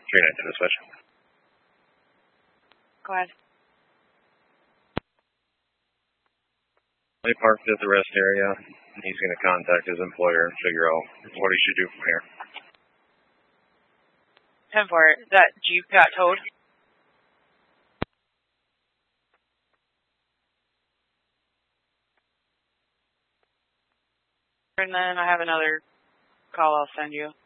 3-9 to dispatch. Go ahead. He parked at the rest area. He's going to contact his employer and figure out what he should do from here. 10-4, that Jeep got towed? And then I have another call I'll send you.